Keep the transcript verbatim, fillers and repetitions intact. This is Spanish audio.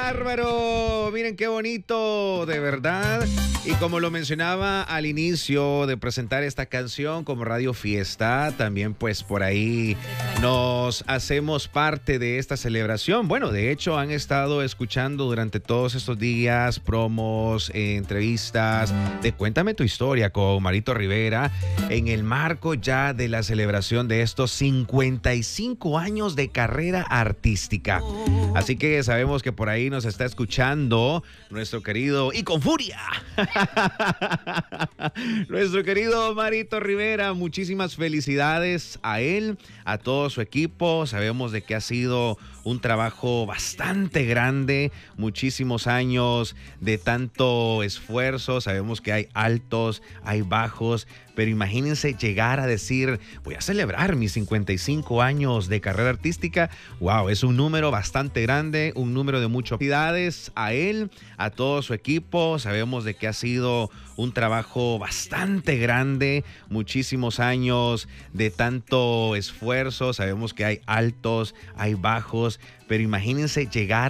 bárbaro! Miren qué bonito, de verdad. Y como lo mencionaba al inicio de presentar esta canción como Radio Fiesta, también pues por ahí nos hacemos parte de esta celebración. Bueno, de hecho han estado escuchando durante todos estos días promos, eh, entrevistas de Cuéntame tu historia con Marito Rivera en el marco ya de la celebración de estos cincuenta y cinco años de carrera artística. Así que sabemos que por ahí nos está escuchando nuestro querido y con furia nuestro querido Marito Rivera. Muchísimas felicidades a él, a todo su equipo. Sabemos de que ha sido un trabajo bastante grande, muchísimos años de tanto esfuerzo. Sabemos que hay altos, hay bajos, pero imagínense llegar a decir, voy a celebrar mis cincuenta y cinco años de carrera artística. Wow, es un número bastante grande, un número de muchas felicidades a él, a todo su equipo. Sabemos de que ha sido un trabajo bastante grande, muchísimos años de tanto esfuerzo. Sabemos que hay altos, hay bajos, pero imagínense llegar